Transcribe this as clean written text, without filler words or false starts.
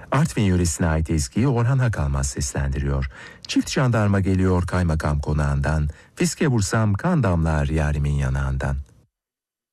Artvin yöresine ait ezgiyi Orhan Hakalmaz seslendiriyor. Çift jandarma geliyor kaymakam konağından, fiske vursam kan damlar yarimin yanağından.